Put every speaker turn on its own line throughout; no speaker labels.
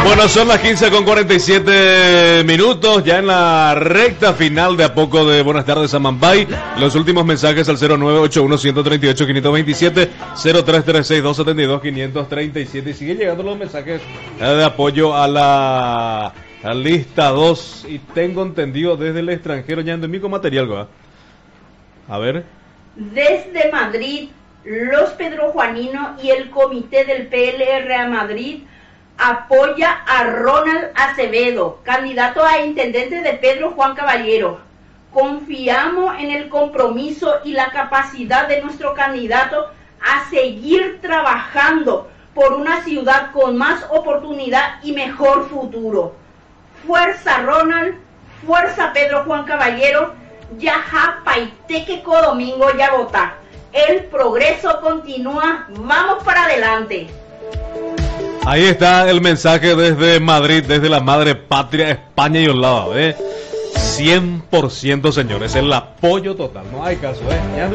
Bueno, son las 15:47, ya en la recta final de a poco de Buenas tardes Amambay. Los últimos mensajes al 0981-138-527, 0336-272-537. Y sigue llegando los mensajes de apoyo a la lista 2. Y tengo entendido desde el extranjero, ya en mi material, ¿va? A ver.
Desde Madrid, los pedrojuaninos y el comité del PLR a Madrid apoya a Ronald Acevedo, candidato a intendente de Pedro Juan Caballero. Confiamos en el compromiso y la capacidad de nuestro candidato a seguir trabajando por una ciudad con más oportunidad y mejor futuro. Fuerza Ronald, fuerza Pedro Juan Caballero, yaja paiteque domingo ya vota. El progreso continúa, vamos para adelante.
Ahí está el mensaje desde Madrid, desde la madre patria, España y Olava, 100%, señores, el apoyo total, no hay caso, ¿Ya,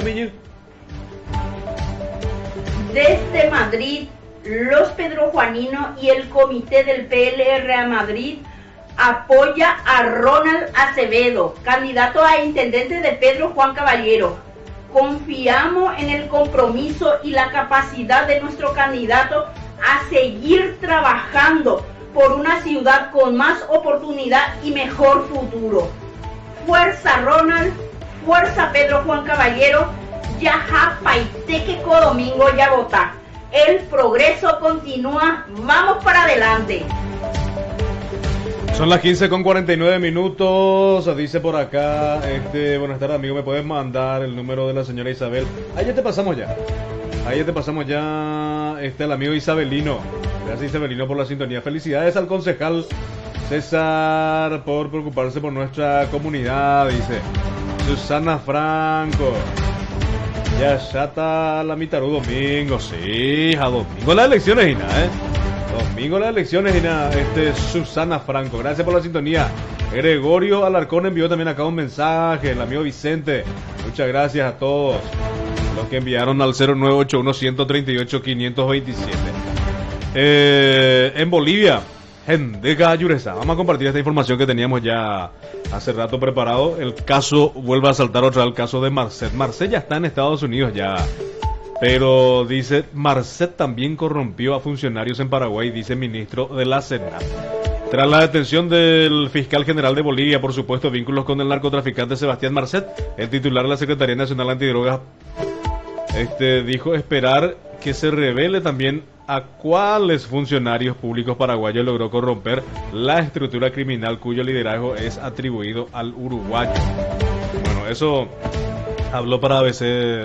Desde Madrid, los pedrojuaninos y el comité del PLR a Madrid apoya a Ronald Acevedo, candidato a intendente de Pedro Juan Caballero. Confiamos en el compromiso y la capacidad de nuestro candidato a seguir trabajando por una ciudad con más oportunidad y mejor futuro. Fuerza Ronald, fuerza Pedro Juan Caballero, yaja paiteque domingo ya vota. El progreso continúa, vamos para adelante.
Son las 15:49, dice por acá, buenas tardes amigo, ¿me puedes mandar el número de la señora Isabel? Ahí ya te pasamos ya, el amigo Isabelino. Gracias Isabelino por la sintonía. Felicidades al concejal César por preocuparse por nuestra comunidad, dice Susana Franco. Ya está la mitad domingo, sí, a domingo las elecciones y nada, Domingo las elecciones y nada, Susana Franco, gracias por la sintonía. Gregorio Alarcón envió también acá un mensaje, el amigo Vicente, muchas gracias a todos los que enviaron al 0981-138-527. En Bolivia, Gendeca Yureza, vamos a compartir esta información que teníamos ya hace rato preparado. El caso vuelve a saltar otra vez, el caso de Marcet. Marcet ya está en Estados Unidos ya. Pero dice, Marcet también corrompió a funcionarios en Paraguay, dice el ministro de la Senat. Tras la detención del fiscal general de Bolivia, por supuesto, vínculos con el narcotraficante Sebastián Marcet, el titular de la Secretaría Nacional Antidrogas, dijo esperar que se revele también a cuáles funcionarios públicos paraguayos logró corromper la estructura criminal cuyo liderazgo es atribuido al uruguayo. Bueno, eso habló para ABC,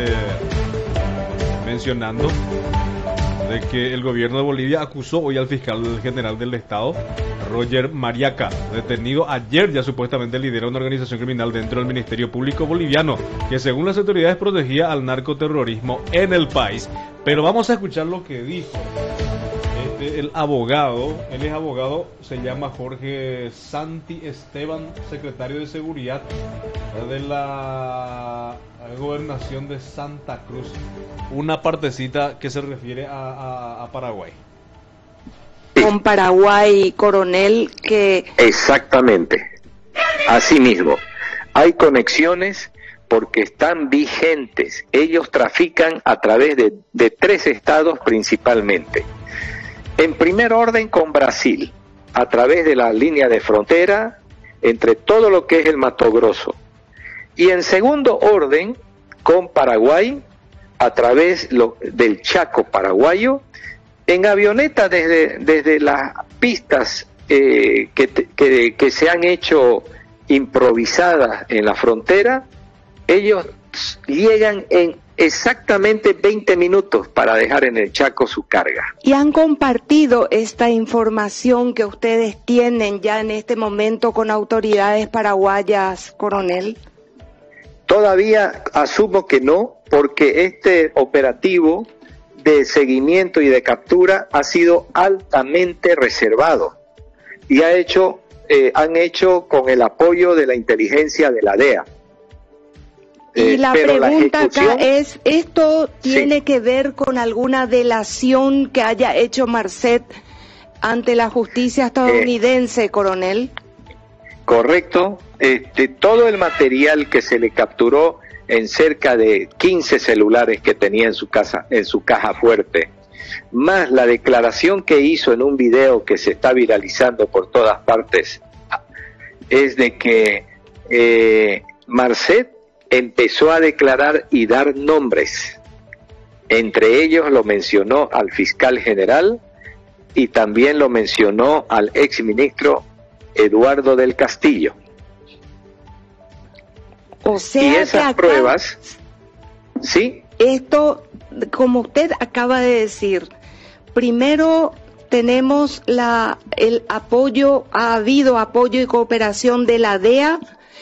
mencionando de que el gobierno de Bolivia acusó hoy al fiscal general del estado, Roger Mariaca, detenido ayer, ya supuestamente lidera una organización criminal dentro del Ministerio Público boliviano, que según las autoridades protegía al narcoterrorismo en el país. Pero vamos a escuchar lo que dijo el abogado, él es abogado, se llama Jorge Santi Esteban, secretario de Seguridad de la Gobernación de Santa Cruz. Una partecita que se refiere a Paraguay.
Con Paraguay, coronel, que...
Exactamente, así mismo. Hay conexiones porque están vigentes. Ellos trafican a través de 3 estados principalmente. En primer orden con Brasil, a través de la línea de frontera entre todo lo que es el Mato Grosso. Y en segundo orden con Paraguay, a través del Chaco paraguayo, en avioneta desde las pistas que se han hecho improvisadas en la frontera, ellos llegan en exactamente 20 minutos para dejar en el Chaco su carga.
¿Y han compartido esta información que ustedes tienen ya en este momento con autoridades paraguayas, coronel?
Todavía asumo que no, porque este operativo de seguimiento y de captura ha sido altamente reservado y han hecho con el apoyo de la inteligencia de la DEA.
Y la pregunta acá es, ¿esto tiene que ver con alguna delación que haya hecho Marcet ante la justicia estadounidense, coronel.
Correcto. Todo el material que se le capturó en cerca de 15 celulares que tenía en su caja fuerte, más la declaración que hizo en un video que se está viralizando por todas partes, es de que Marcet empezó a declarar y dar nombres. Entre ellos lo mencionó al fiscal general y también lo mencionó al exministro Eduardo del Castillo.
O sea,
y esas
acá,
pruebas, ¿sí?
Esto, como usted acaba de decir, primero tenemos el apoyo, ha habido apoyo y cooperación de la DEA.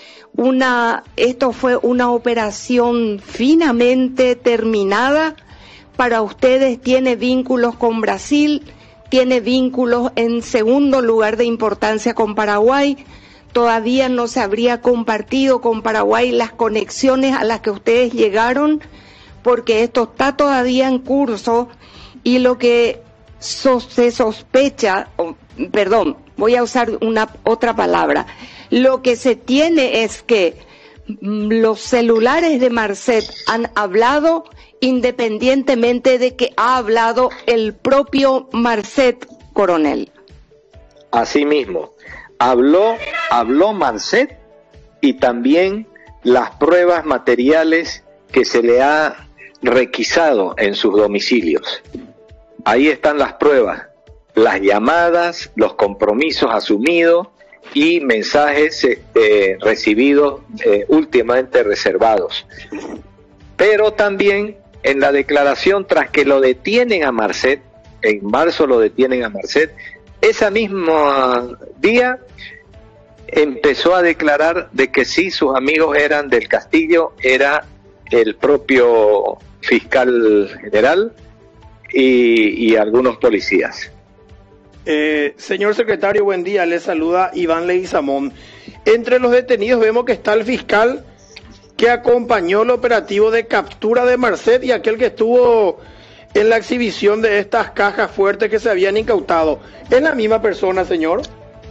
Esto fue una operación finamente terminada. Para ustedes tiene vínculos con Brasil, tiene vínculos en segundo lugar de importancia con Paraguay. Todavía no se habría compartido con Paraguay las conexiones a las que ustedes llegaron, porque esto está todavía en curso y lo que se sospecha, voy a usar otra palabra, lo que se tiene es que los celulares de Marcet han hablado independientemente de que ha hablado el propio Marcet, coronel.
Así mismo, habló Marcet y también las pruebas materiales que se le ha requisado en sus domicilios. Ahí están las pruebas, las llamadas, los compromisos asumidos y mensajes recibidos últimamente reservados. Pero también en la declaración, tras que lo detienen a Marcet, en marzo lo detienen a Marcet, ese mismo día empezó a declarar de que sí, sus amigos eran del Castillo, era el propio fiscal general y algunos policías.
Señor secretario, buen día, le saluda Iván Leguizamón. Entre los detenidos vemos que está el fiscal que acompañó el operativo de captura de Marcet y aquel que estuvo en la exhibición de estas cajas fuertes que se habían incautado. ¿Es la misma persona, señor?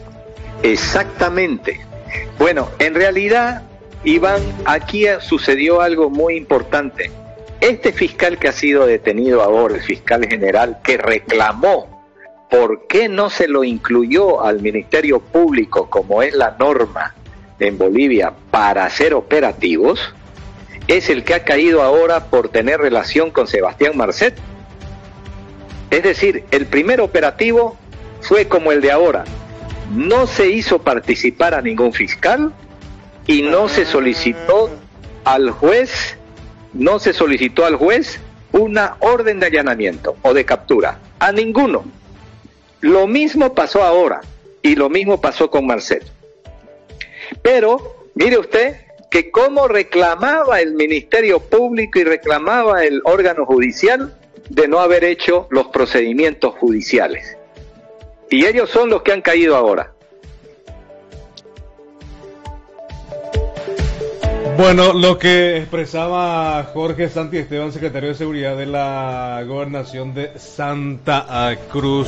Exactamente. Bueno, en realidad, Iván, aquí sucedió algo muy importante. Este fiscal que ha sido detenido ahora, el fiscal general, que reclamó por qué no se lo incluyó al Ministerio Público, como es la norma en Bolivia, para hacer operativos, es el que ha caído ahora por tener relación con Sebastián Marcet. Es decir, el primer operativo fue como el de ahora. No se hizo participar a ningún fiscal y no se solicitó al juez, una orden de allanamiento o de captura, a ninguno. Lo mismo pasó ahora y lo mismo pasó con Marcet. Pero, mire usted, que como reclamaba el Ministerio Público y reclamaba el órgano judicial de no haber hecho los procedimientos judiciales. Y ellos son los que han caído ahora.
Bueno, lo que expresaba Jorge Santi Esteban, secretario de Seguridad de la Gobernación de Santa Cruz.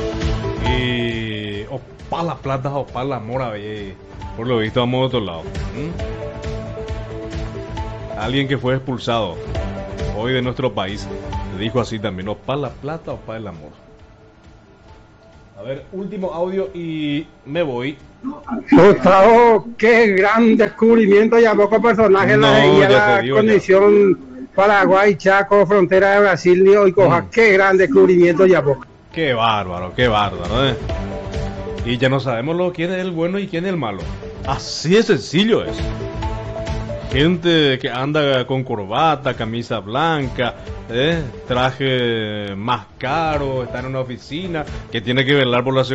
Y opa la plata, opa la mora, por lo visto vamos a otro lado. Alguien que fue expulsado hoy de nuestro país dijo así también, opa la plata, opa el amor. A ver, último audio y me voy.
Gustavo, qué gran descubrimiento, ya poco personaje en la conexión Paraguay, Chaco, frontera de Brasil, y Coja, qué gran descubrimiento, ya poco.
Qué bárbaro, Y ya no sabemos quién es el bueno y quién es el malo. Así de sencillo es. Gente que anda con corbata, camisa blanca, traje más caro, está en una oficina, que tiene que velar por la seguridad.